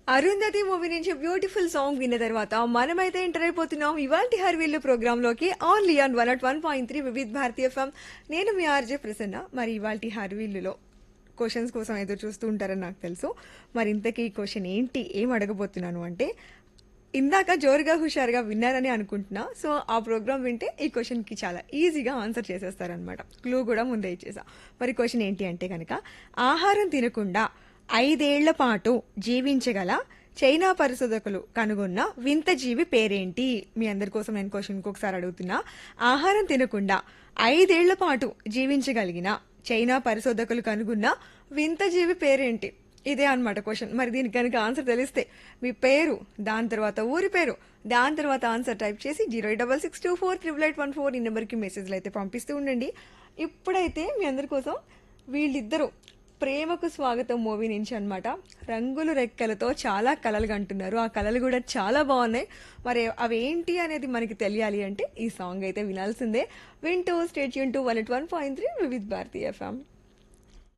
Arundhati movie నుంచి beautiful song విన్న తర్వాత మనమైతే ఎంటర్ అయిపోతున్నాం ఇవాల్టి హర్వీల్లు ప్రోగ్రామ్ లోకి only on 101.3 Vividh Bharati FM. నేను మీ ఆర్జే ప్రసన్న. మరి ఇవాల్టి హర్వీల్లులో క్వశ్చన్స్ కోసం ఎదురు చూస్తూ ఉంటారని నాకు తెలుసు. మరి ఇంతకీ క్వశ్చన్ ఏంటి, ఏం అడగబోతున్నాను అంటే, ఇందాక జోరుగా హుషారుగా విన్నారని అనుకుంటున్నా. సో ఆ ప్రోగ్రామ్ వింటే ఈ క్వశ్చన్కి చాలా ఈజీగా ఆన్సర్ చేసేస్తారనమాట. క్లూ కూడా ముందే ఇచ్చేసా. మరి క్వశ్చన్ ఏంటి అంటే కనుక, ఆహారం తినకుండా 5 ఏళ్ల పాటు జీవించగల చైనా పరిశోధకులు కనుగొన్న వింత జీవి పేరేంటి? మీ అందరి కోసం నేను క్వశ్చన్ ఇంకొకసారి అడుగుతున్నా. ఆహారం తినకుండా 5 ఏళ్ల పాటు జీవించగలిగిన చైనా పరిశోధకులు కనుగొన్న వింత జీవి పేరేంటి? ఇదే అన్నమాట క్వశ్చన్. మరి దీనికి కనుక ఆన్సర్ తెలిస్తే మీ పేరు, దాని తర్వాత ఊరి పేరు, దాని తర్వాత ఆన్సర్ టైప్ చేసి 08662488814 ఈ నెంబర్కి మెసేజ్లు అయితే పంపిస్తూ ఉండండి. ఇప్పుడైతే మీ అందరి కోసం వీళ్ళిద్దరూ ప్రేమకు స్వాగతం మూవీ నుంచి అన్నమాట రంగులు రెక్కలతో చాలా కలలు కంటున్నారు. ఆ కలలు కూడా చాలా బాగున్నాయి. మరి అవేంటి అనేది మనకి తెలియాలి అంటే ఈ సాంగ్ అయితే వినాల్సిందే. వింటూ state Yoon to 101.3 Vividh Bharati FM.